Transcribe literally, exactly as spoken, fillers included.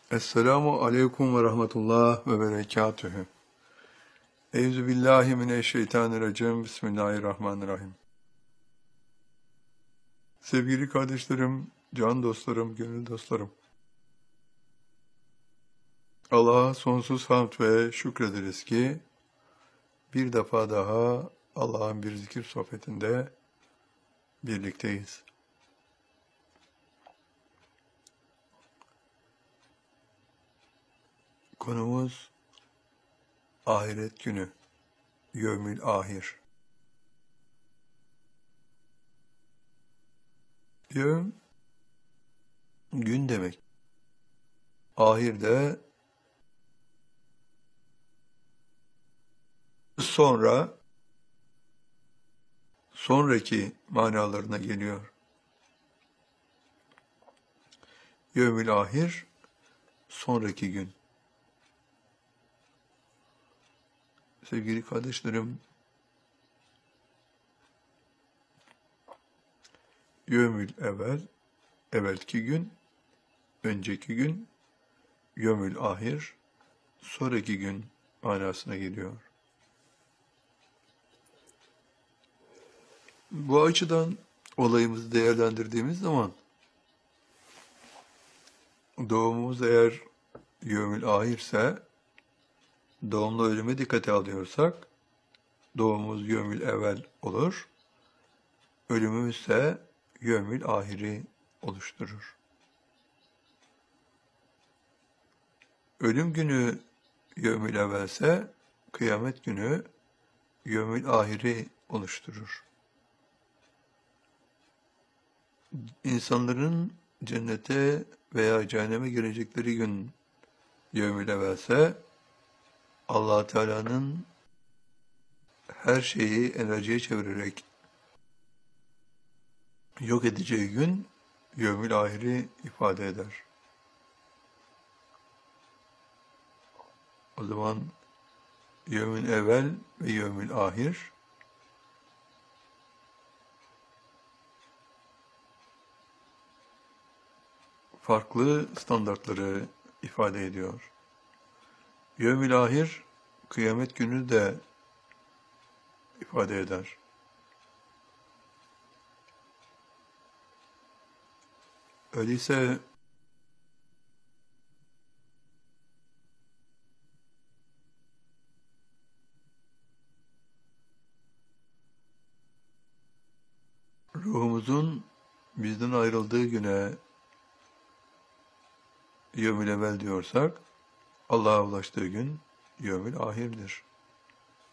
Esselamu aleyküm ve rahmetullah ve berekatühü. Eyzu billahi mineşşeytanirracim. Bismillahirrahmanirrahim. Sevgili kardeşlerim, can dostlarım, gönül dostlarım. Allah'a sonsuz hamd ve şükrederiz ki bir defa daha Allah'ın bir zikir sohbetinde birlikteyiz. Konumuz ahiret günü, yevmil ahir. Yevm, gün demek. Ahir de sonra, sonraki manalarına geliyor. Yevmil ahir, sonraki gün. Sevgili kardeşlerim, yevmül evvel, evvelki gün, önceki gün, yevmül ahir, sonraki gün manasına geliyor. Bu açıdan olayımızı değerlendirdiğimiz zaman, doğumumuz eğer yevmül ahirse, doğumla ölüme dikkate alıyorsak, doğumumuz yevmül evvel olur, ölümümüz ise yevmül ahiri oluşturur. Ölüm günü yevmül evvelse, kıyamet günü yevmül ahiri oluşturur. İnsanların cennete veya cehenneme girecekleri gün yevmül evvelse, Allah Teala'nın her şeyi enerjiye çevirerek yok edeceği gün yevmül ahiri ifade eder. O zaman yevmül evvel ve yevmül ahir farklı standartları ifade ediyor. Yevmül ahir kıyamet günü de ifade eder. Öyleyse ruhumuzun bizden ayrıldığı güne yevmül evvel diyorsak, Allah'a ulaştığı gün yevmül ahirdir.